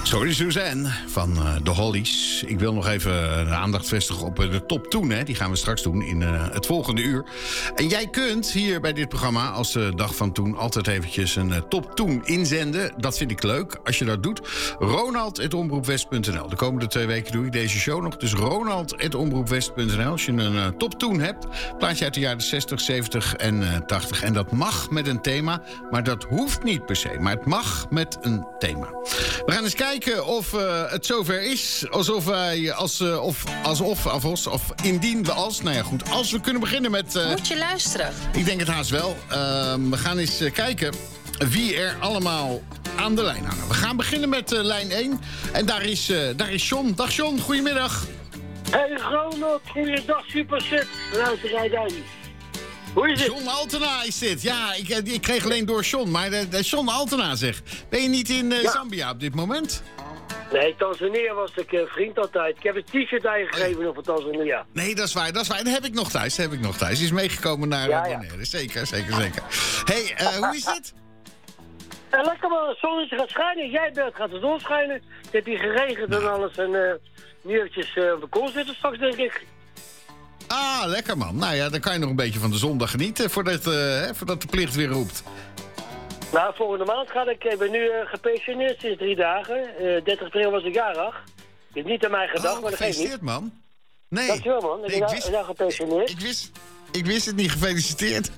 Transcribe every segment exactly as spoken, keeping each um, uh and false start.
Sorry Suzanne van uh, de Hollies. Ik wil nog even de aandacht vestigen op uh, de top toen. Hè. Die gaan we straks doen in uh, het volgende uur. En jij kunt hier bij dit programma als de dag van toen altijd eventjes een uh, top toen inzenden. Dat vind ik leuk als je dat doet. ronald at omroepwest punt n l. De komende twee weken doe ik deze show nog. Dus ronald at omroepwest punt n l. Als je een uh, top toen hebt, plaatje uit de jaren zestig, zeventig en uh, tachtig. En dat mag met een thema, maar dat hoeft niet per se. Maar het mag met een thema. We gaan eens kijken of uh, het zover is. Alsof wij, als, uh, of, alsof, of, of indien we als, nou ja goed, als we kunnen beginnen met... Uh, Moet je luisteren? Ik denk het haast wel. Uh, we gaan eens uh, kijken wie er allemaal aan de lijn hangen. We gaan beginnen met uh, lijn één. En daar is, uh, daar is John. Dag John, goedemiddag. Hey Ronald, goeiedag, super set. Luisterij Dani. Hoe is het? John Altena is dit. Ja, ik, ik kreeg alleen door John. Maar de, de John Altena zeg. Ben je niet in uh, ja. Zambia op dit moment? Nee, Tanzania was ik uh, vriend altijd. Ik heb een t-shirt aangegeven nog van Tanzania. Nee, dat is waar, dat is waar. Dat heb ik nog thuis, dat heb ik nog thuis. Die is meegekomen naar ja, Bonaire. Ja. Zeker, zeker, zeker. Hé, hey, uh, hoe is het? Uh, lekker man, het zonnetje gaat schijnen. Jij bent, gaat de zon schijnen. Het heeft hier geregend nou. en alles. En uh, nu eventjes uh, op de kool zitten straks, denk ik. Ah, lekker man. Nou ja, dan kan je nog een beetje van de zondag genieten voordat, uh, voordat de plicht weer roept. Nou, volgende maand ga ik, ik ben nu uh, gepensioneerd sinds drie dagen. Uh, dertig april was ik jarig. Je hebt niet aan mij gedacht, oh, maar dat geeft niet. man. Nee. Dankjewel man, ik nee, ben ik wist, nou gepensioneerd. Ik, ik, wist, ik wist het niet, gefeliciteerd.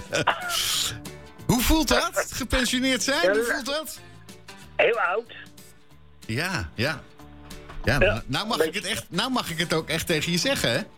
Hoe voelt dat, gepensioneerd zijn? Hoe voelt dat? Heel oud. Ja, ja. Ja, nou, nou, mag ik het echt, nou mag ik het ook echt tegen je zeggen, hè?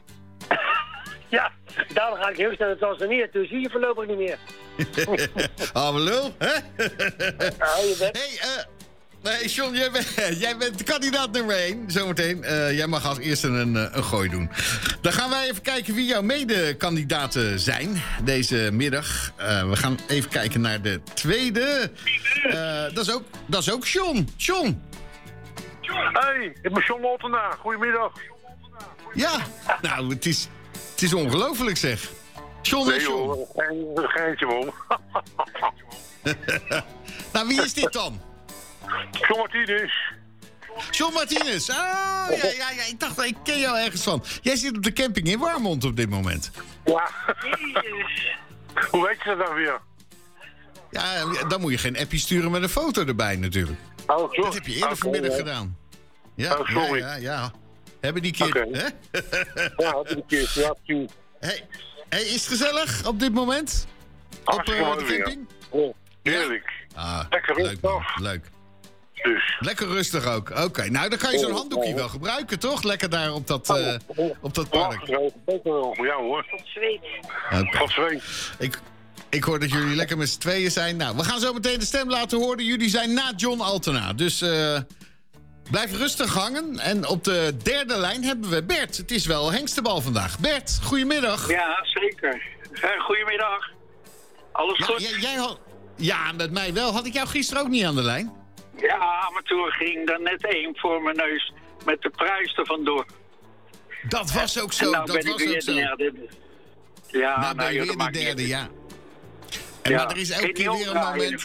Ja, daarom ga ik heel snel naar Tanzania toe. Zie je voorlopig niet meer. Oh, lul, hè? Oh, je bent... Hey, uh, nee, John, jij bent, jij bent kandidaat nummer één. Zometeen. Uh, jij mag als eerste een, een gooi doen. Dan gaan wij even kijken wie jouw medekandidaten zijn deze middag. Uh, we gaan even kijken naar de tweede. Uh, dat, is ook, dat is ook John. John. Hey, ik ben John Altena. Goedemiddag. Ja, nou, het is, het is ongelooflijk zeg. John en John. Nee joh, geen geintje man. Nou, wie is dit dan? John Martinez. John Martinez. Ah, ja, ja, ja, ik dacht, ik ken jou ergens van. Jij zit op de camping in Warmond op dit moment. Ja. Hoe weet je dat dan weer? Ja, dan moet je geen appje sturen met een foto erbij natuurlijk. Oh, sorry. Dat heb je eerder oh, vanmiddag sorry. gedaan. Ja, oh, sorry. ja, ja, ja. Hebben die keer, okay. hè? Ja, hebben die keer. Ja, tuurlijk. Hey, hey, is het gezellig op dit moment? Op uh, de camping? Ja. Oh, heerlijk. Ja? Ah, lekker leuk, man. rustig. Leuk. Dus. Lekker rustig ook. Oké, okay. Nou dan kan je zo'n handdoekje wel gebruiken, toch? Lekker daar op dat, uh, op dat park. Ja hoor. Tot zweet. Okay. Tot zweet. Ik, ik hoor dat jullie lekker met z'n tweeën zijn. Nou, we gaan zo meteen de stem laten horen. Jullie zijn na John Altena. Dus uh, blijf rustig hangen. En op de derde lijn hebben we Bert. Het is wel hengstebal vandaag. Bert, goedemiddag. Ja, zeker. Uh, goedemiddag. Alles ja, goed? Jij, jij had, ja, met mij wel. Had ik jou gisteren ook niet aan de lijn? Ja, maar toen ging er net één voor mijn neus met de prijs er vandoor. Dat was ook zo. En nou dat ben ik was weer ook zo. de derde. Ja, nou, ben nou, je joh, weer de derde, niet. ja. En ja. Maar er is elke keer weer een moment...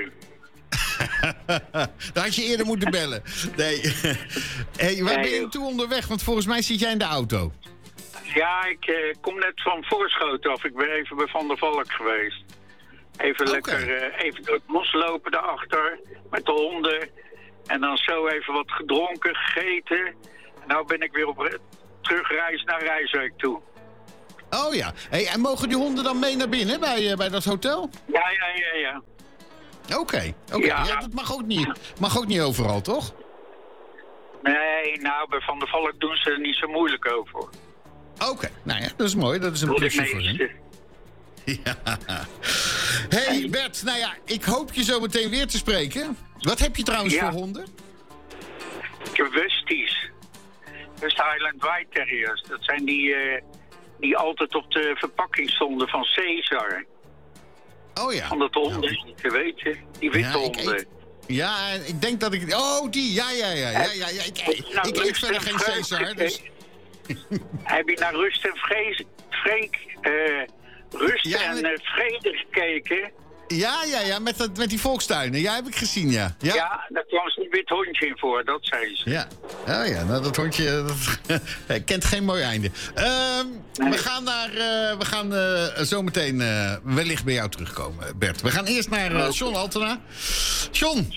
Daar had je eerder moeten bellen. Nee. Hey, waar ben je naartoe onderweg? Want volgens mij zit jij in de auto. Ja, ik uh, kom net van Voorschoten af. Ik ben even bij Van der Valk geweest. Even okay. lekker uh, even door het bos lopen daarachter met de honden. En dan zo even wat gedronken, gegeten. En nou ben ik weer op terugreis naar Rijswijk toe. Oh ja. Hey, en mogen die honden dan mee naar binnen bij, uh, bij dat hotel? Ja, ja, ja, ja. Oké, okay, okay. ja. ja, dat mag ook, niet, mag ook niet overal, toch? Nee, nou, bij Van der Valk doen ze er niet zo moeilijk over. Oké, okay. Nou ja, dat is mooi. Dat is een plusje voor hen. Ja. Hey Bert, nou ja, ik hoop je zo meteen weer te spreken. Wat heb je trouwens ja. voor honden? Ik heb Westies. West Highland White Terriers. Dat zijn die, uh, die altijd op de verpakking stonden van Caesar. Oh ja. Van dat honden, nou, te weten. Die witte ja, honden. Eet, ja, ik denk dat ik... Oh, die. Ja, ja, ja. ja, ja, ja. Ik, ik, nou, ik eet verder geen Caesar, dus... Heb je naar Rust en Vrees, Freek, uh, Rust ja, en uh, Vrede gekeken? Ja, ja, ja, met, dat, met die volkstuinen. Ja, heb ik gezien, ja. Ja, Ja, daar kwam zo'n wit hondje in voor, dat zei ze. ja. Oh, ja, nou, dat hondje dat, kent geen mooi einde. Ehm, Nee. We gaan, naar, uh, we gaan uh, zometeen uh, wellicht bij jou terugkomen, Bert. We gaan eerst naar uh, John Altena. John.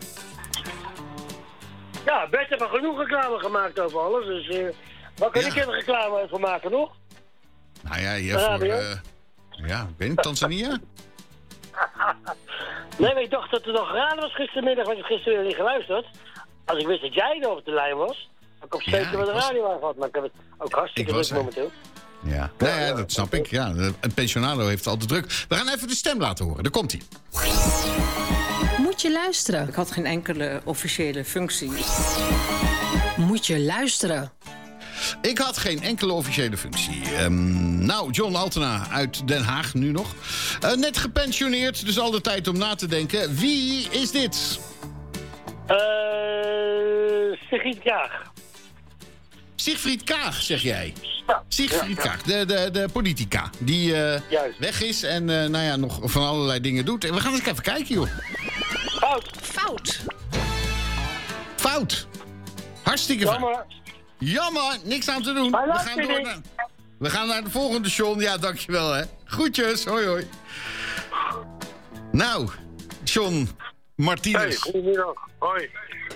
Ja, Bert heeft al genoeg reclame gemaakt over alles. Dus uh, wat kan Ja. ik even reclame over maken nog? Nou ja, je Waar voor... ben je? Uh, ja, ik weet niet, Tanzania? Nee, maar ik dacht dat er nog geraden was gistermiddag, want ik heb gisteren weer niet geluisterd. Als ik wist dat jij nog op de lijn was, had ik op Ja, zeker ik wat de was- radio aan gehad. Maar ik heb het ook hartstikke Ik was druk er. momenteel. Ja, nou ja, dat snap ik. Ja, het pensionado heeft altijd druk. We gaan even de stem laten horen. Daar komt hij. Moet je luisteren? Ik had geen enkele officiële functie. Moet je luisteren? Ik had geen enkele officiële functie. Ehm, nou, John Altena uit Den Haag nu nog. Uh, net gepensioneerd, dus al de tijd om na te denken. Wie is dit? Eh, Sigrid Kaag. Sigrid Kaag, zeg jij. Ja. Sigrid Ja, Kaag, de, de, de politica. Die uh, Juist. weg is en uh, nou ja, nog van allerlei dingen doet. En we gaan eens even kijken, joh. Fout. Fout. Fout. Hartstikke fout. Jammer. Jammer, niks aan te doen. Maar We laat gaan, je door niet. naar, we gaan naar de volgende, John. Ja, dankjewel, hè. Groetjes, hoi, hoi. Nou, John Hey, Martinez. goedemiddag. Hoi.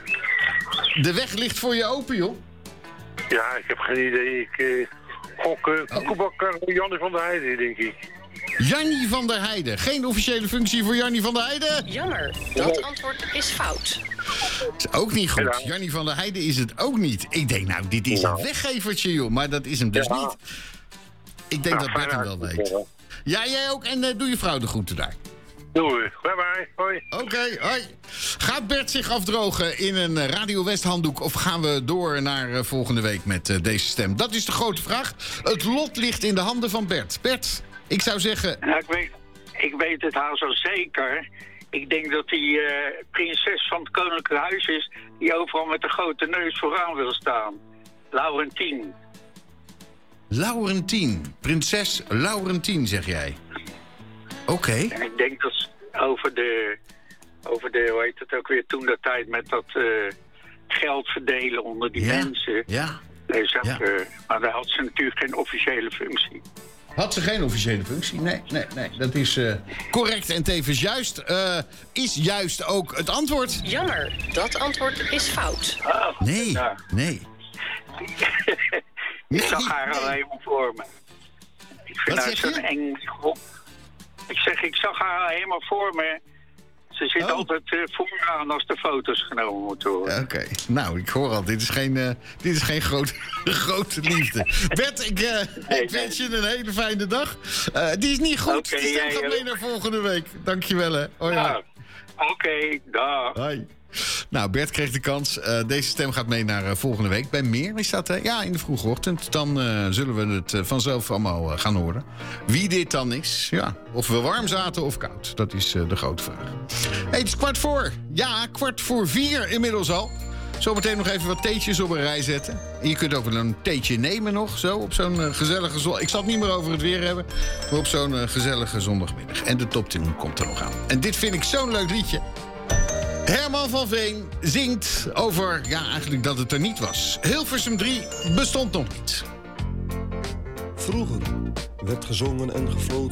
De weg ligt voor je open, joh. Ja, ik heb geen idee. Ik uh, gok uh, koekenbakker Janne van der Heijden, denk ik. Jannie van der Heijden. Geen officiële functie voor Jannie van der Heijden? Jammer, dat antwoord is fout. Is ook niet goed. Ja. Jannie van der Heijden is het ook niet. Ik denk, nou, dit is een weggevertje, joh. Maar dat is hem dus Ja. niet. Ik denk Nou, dat Bert hem fijn wel weet. uitgevoerd, Ja, jij ook. En uh, doe je vrouw de groeten daar. Doei. Bye bye. Hoi. Oké, hoi. Gaat Bert zich afdrogen in een eh, Radio West handdoek... of gaan we door naar uh, volgende week met uh, deze stem? Dat is de grote vraag. Het lot ligt in de handen van Bert. Bert, ik zou zeggen... Nou, ik weet, ik weet het haast al zeker. Ik denk dat die uh, prinses van het koninklijk huis is... die overal met de grote neus vooraan wil staan. Laurentien. Laurentien. Prinses Laurentien, zeg jij. Oké. En ik denk dat ze over de, over de, hoe heet het ook weer, toen de tijd met dat uh, geld verdelen onder die Ja, mensen. ja. Deze, Ja. uh, maar daar had ze natuurlijk geen officiële functie. Had ze geen officiële functie? Nee, nee, nee. Dat is uh, correct en tevens juist. Uh, is juist ook het antwoord? Jammer, dat antwoord is fout. Oh, Nee, ja. nee. Ik Nee, zag haar nee. al helemaal voor me. Ik vind Wat haar zeg zo'n je? eng grop. Ik zeg, ik zag haar al helemaal voor me. Ze zit Oh. altijd uh, vooraan als de foto's genomen moeten worden. Oké, nou, ik hoor al, dit is geen, uh, dit is geen grote, grote liefde. Bert, ik, uh, Nee, ik wens je een hele fijne dag. Uh, die is niet goed, Oké, de stem jij gaat ook. mee naar volgende week. Dankjewel, hè. Hoi, Ja. hoi. Oké, dag. Hoi. Nou, Bert kreeg de kans. Uh, deze stem gaat mee naar uh, volgende week. Bij Meer is dat, uh, ja, in de vroege ochtend. Dan uh, zullen we het uh, vanzelf allemaal uh, gaan horen. Wie dit dan is, ja. Of we warm zaten of koud. Dat is uh, de grote vraag. Hey, het is kwart voor. Ja, kwart voor vier inmiddels al. Zometeen nog even wat theetjes op een rij zetten. En je kunt ook wel een theetje nemen nog, zo, op zo'n uh, gezellige zon. Ik zal het niet meer over het weer hebben, maar op zo'n uh, gezellige zondagmiddag. En de top tien komt er nog aan. En dit vind ik zo'n leuk liedje. Herman van Veen zingt over, ja, eigenlijk dat het er niet was. Hilversum drie bestond nog niet. Vroeger werd gezongen en gefloten